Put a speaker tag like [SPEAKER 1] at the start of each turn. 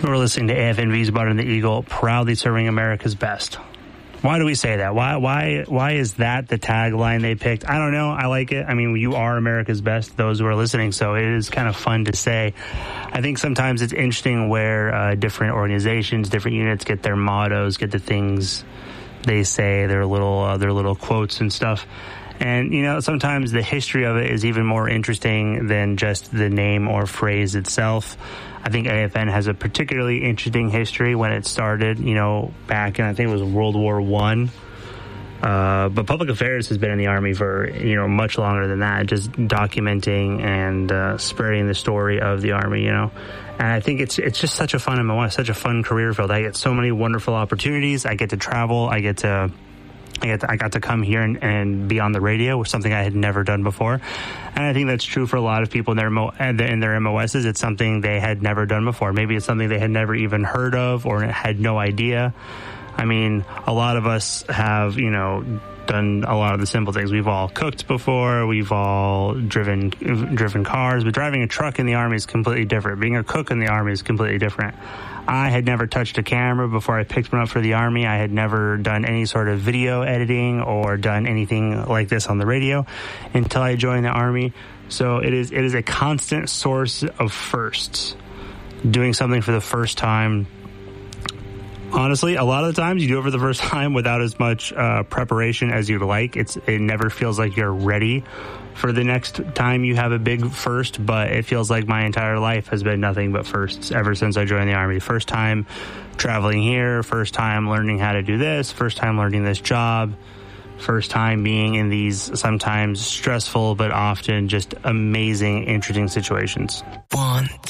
[SPEAKER 1] We're listening to AFNV's Butter and the Eagle, proudly serving America's best. Why do we say that? Why is that the tagline they picked? I don't know. I like it. I mean, you are America's best, those who are listening, so it is kind of fun to say. I think sometimes it's interesting where different organizations, different units get their mottos, get the things they say, their little quotes and stuff. And, you know, sometimes the history of it is even more interesting than just the name or phrase itself. I think AFN has a particularly interesting history when it started, you know, back in, I think it was World War I. But public affairs has been in the Army for, you know, much longer than that, just documenting and spreading the story of the Army, you know. And I think it's just such a fun MOS, such a fun career field. I get so many wonderful opportunities. I get to travel. I got to come here and be on the radio, which is something I had never done before. And I think that's true for a lot of people in their MOSs. It's something they had never done before. Maybe it's something they had never even heard of or had no idea. I mean, a lot of us have, you know, done a lot of the simple things. We've all cooked before. We've all driven cars. But driving a truck in the Army is completely different. Being a cook in the Army is completely different. I had never touched a camera before I picked one up for the Army. I had never done any sort of video editing or done anything like this on the radio until I joined the Army. So it is a constant source of firsts. Doing something for the first time. Honestly, a lot of the times you do it for the first time without as much preparation as you'd like. It never feels like you're ready for the next time you have a big first, but it feels like my entire life has been nothing but firsts ever since I joined the Army. First time traveling here, first time learning how to do this, first time learning this job, first time being in these sometimes stressful but often just amazing, interesting situations.